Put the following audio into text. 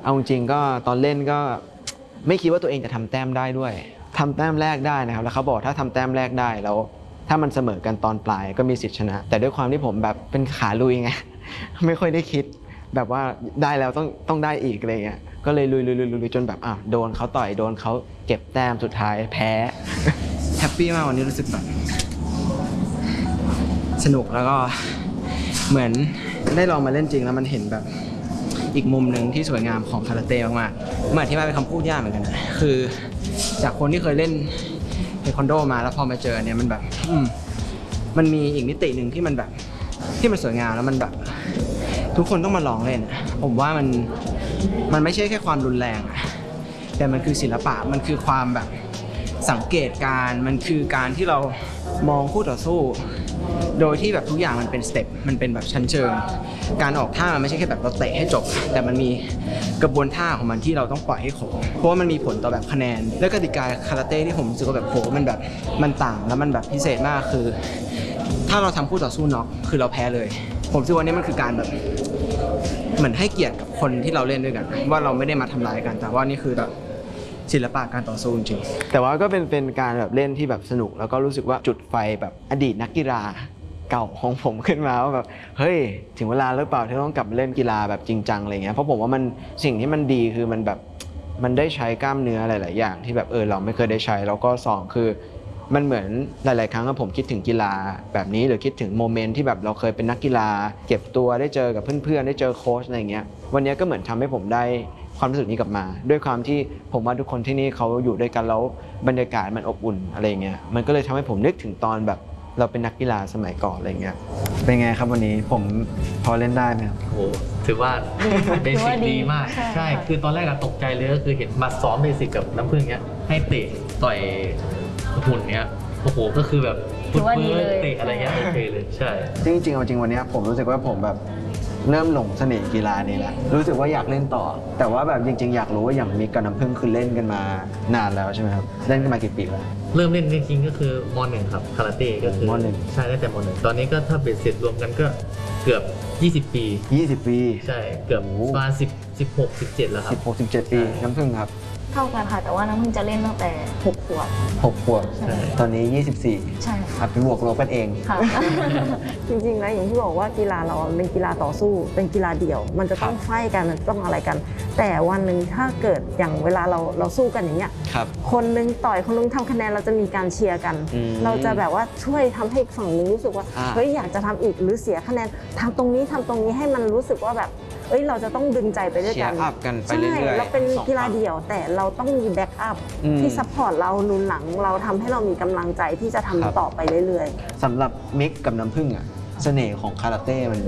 เอาจริงก็ตอนเล่นก็ไม่คิดว่าตัวเองจะทำแต้มได้ด้วยทำแต้มแรกได้นะครับแล้วเขาบอกถ้าทำแต้มแรกได้แล้วถ้ามันเสมอกันตอนปลายก็มีสิทธิชนะแต่ด้วยความที่ผมแบบเป็นขาลุยไง ไม่ค่อยได้คิดแบบว่าได้แล้วต้องได้อีกอะไรเงี้ยก็เลยลุยจนแบบโดนเขาต่อยโดนเขาเก็บแต้มสุดท้ายแพ้ แฮปปี้มากวันนี้รู้สึกแบบสนุกแล้วก็เหมือนได้ลองมาเล่นจริงแล้วมันเห็นแบบอีกมุมหนึ่งที่สวยงามของคาราเต้มากๆมันอธิบายเป็นคำพูดยากเหมือนกันนะคือจากคนที่เคยเล่นเทควันโดมาแล้วพอมาเจอเนี่ยมันแบบมันมีอีกมิติหนึ่งที่มันแบบที่มันสวยงามแล้วมันแบบทุกคนต้องมาลองเล่นผมว่ามันไม่ใช่แค่ความรุนแรงแต่มันคือศิลปะมันคือความแบบสังเกตการมันคือการที่เรามองคู่ต่อสู้โดยที่แบบทุกอย่างมันเป็นสเต็ปมันเป็นแบบชั้นเชิงการออกท่ามันไม่ใช่แค่แบบเราเตะให้จบแต่มันมีกระบวนท่าของมันที่เราต้องปล่อยให้ครบเพราะว่ามันมีผลต่อแบบคะแนนและกติกาคาราเต้ที่ผมรู้สึกว่าแบบโหมันแบบมันต่างแล้วมันแบบพิเศษมากคือถ้าเราทำคู่ต่อสู้น็อกคือเราแพ้เลยผมคิดว่านี่มันคือการแบบเหมือนให้เกียรติกับคนที่เราเล่นด้วยกันว่าเราไม่ได้มาทำร้ายกันแต่ว่านี่คือแบบศิลปะการต่อสู้จริงแต่ว่าก็เป็นการแบบเล่นที่แบบสนุกแล้วก็รู้สึกว่าจุดไฟแบบอดีตนักกีฬาเก่าของผมขึ้นมาว่าแบบเฮ้ยถึงเวลาหรือเปล่าที่ต้องกลับมาเล่นกีฬาแบบจริงจังอะไรเงี้ยเพราะผมว่ามันสิ่งที่มันดีคือมันแบบมันได้ใช้กล้ามเนื้อหลายๆอย่างที่แบบเราไม่เคยได้ใช้แล้วก็สองคือมันเหมือนหลายๆครั้งผมคิดถึงกีฬาแบบนี้หรือคิดถึงโมเมนต์ที่แบบเราเคยเป็นนักกีฬาเก็บตัวได้เจอกับเพื่อนๆได้เจอโค้ชอะไรเงี้ยวันนี้ก็เหมือนทำให้ผมได้ความรู้สึกนี้กลับมาด้วยความที่ผมว่าทุกคนที่นี่เขาอยู่ด้วยกันแล้วบรรยากาศมันอบอุ่นอะไรเงี้ยมันก็เลยทำให้ผมนึกถึงตอนแบบเราเป็นนักกีฬาสมัยก่อนอะไรเงี้ยเป็นไงครับวันนี้ผมพอเล่นได้ไหมครับโอ้ถือว่าเบสิกดีมากใช่คือตอนแรกตกใจเลยก็คือเห็นมาซ้อมเบสิกกับน้ำผึ้งเนี้ยให้เตะต่อยหุ่นเนี้ยโอ้โหก็คือแบบฟุตเบิร์เตะอะไรเงี้ยโอเคเลยใช่จริงๆเอาจริงวันนี้ผมรู้สึกว่าผมแบบเริ่มหลงเสน่ห์กีฬานี่แหละรู้สึกว่าอยากเล่นต่อแต่ว่าแบบจริงๆอยากรู้ว่าอย่างมิกกับน้ำผึ้งคือเล่นกันมานานแล้วใช่ไหมครับเล่นกันมากี่ปีแล้วเริ่มเล่นจริงๆก็คือม.1 ครับคาราเต้ก็คือม.1 ใช่ตั้งแต่ม.1ตอนนี้ก็ถ้าเบ็ดเสร็จรวมกันก็เกือบ20 ปี 20 ปีใช่เกือบประมาณ16 17แล้วครับ 16-17 ปีน้ำผึ้งครับเท่ากันค่ะแต่ว่าน้ำพึ่งจะเล่นตั้งแต่6 ขวบ 6 ขวบตอนนี้24 ใช่ค่ะไปบวกลบกันเองค่ะจริงๆนะอย่างที่บอกว่ากีฬาเราเป็นกีฬาต่อสู้เป็นกีฬาเดี่ยวมันจะต้องไฟกันมันต้องอะไรกัน แต่วันหนึ่งถ้าเกิดอย่างเวลาเราสู้กันอย่างเงี้ยคนนึงต่อยคนนึงทำคะแนนเราจะมีการเชียร์กันเราจะแบบว่าช่วยทำให้ฝั่งนึงรู้สึกว่าเฮ้ยอยากจะทำอีกหรือเสียคะแนนทำตรงนี้ให้มันรู้สึกว่าแบบเราจะต้องดึงใจไปด้วยกันเชียร์อัพกันไปเรื่อยๆเราเป็นกีฬาเดี่ยวแต่เราต้องมีแบ็กอัพที่ซัพพอร์ตเราหนุนหลังเราทำให้เรามีกำลังใจที่จะทำต่อไปเรื่อยๆสำหรับมิกกับน้ำผึ้งเสน่ห์ของคาราเต้มัน